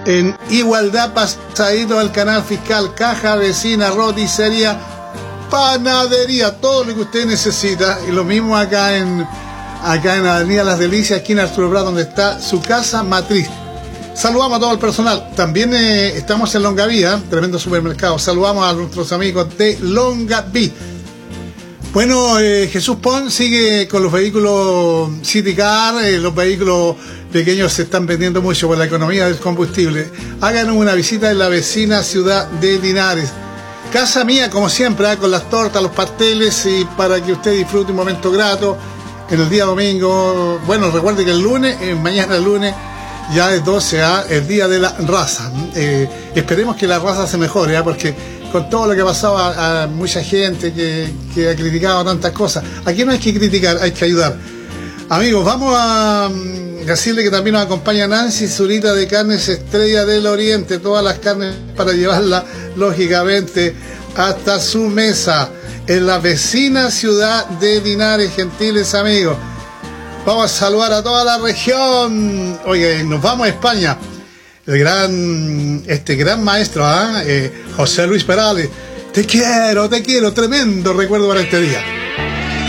En Igualdad, pasadito al canal fiscal, caja vecina, roticería, panadería, todo lo que usted necesita. Y lo mismo acá en Avenida Las Delicias, aquí en Arturo Prat, donde está su casa matriz. Saludamos a todo el personal. También estamos en Longaví, tremendo supermercado. Saludamos a nuestros amigos de Longaví. Bueno, Jesús Pon sigue con los vehículos City Car. Los vehículos pequeños se están vendiendo mucho por la economía del combustible. Háganos una visita en la vecina ciudad de Linares. Casa mía, como siempre, con las tortas, los pasteles, y para que usted disfrute un momento grato en el día domingo. Bueno, recuerde que el lunes, mañana lunes, ya es 12, el día de la raza. Esperemos que la raza se mejore, porque con todo lo que ha pasado a mucha gente que ha criticado tantas cosas, aquí no hay que criticar, hay que ayudar. Amigos, vamos a decirle que también nos acompaña Nancy Zurita de Carnes Estrella del Oriente, todas las carnes para llevarla lógicamente hasta su mesa en la vecina ciudad de Linares, gentiles amigos. Vamos a saludar a toda la región. Oiga, nos vamos a España. Este gran maestro, José Luis Perales. Te quiero, tremendo recuerdo para este día.